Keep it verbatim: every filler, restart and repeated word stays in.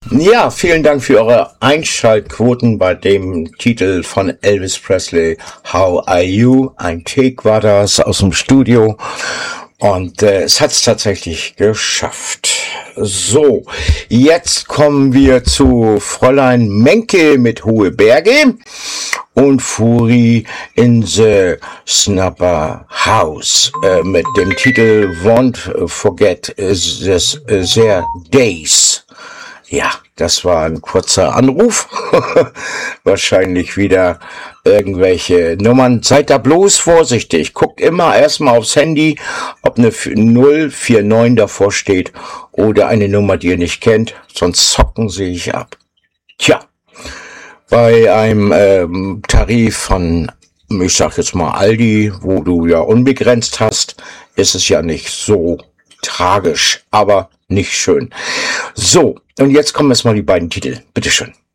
Ja, vielen Dank für eure Einschaltquoten bei dem Titel von Elvis Presley, How Are You? Ein Take war das aus dem Studio und äh, es hat es tatsächlich geschafft. So, jetzt kommen wir zu Fräulein Menke mit Hohe Berge und Furi in the Snapper House äh, mit dem Titel Won't Forget This Their Days. Ja, das war ein kurzer Anruf. Wahrscheinlich wieder irgendwelche Nummern. Seid da bloß vorsichtig. Guckt immer erstmal aufs Handy, ob eine null vier neun davor steht oder eine Nummer, die ihr nicht kennt. Sonst zocken sie sich ab. Tja, bei einem ähm, Tarif von, ich sag jetzt mal Aldi, wo du ja unbegrenzt hast, ist es ja nicht so tragisch, aber nicht schön. So, und jetzt kommen erstmal die beiden Titel. Bitteschön.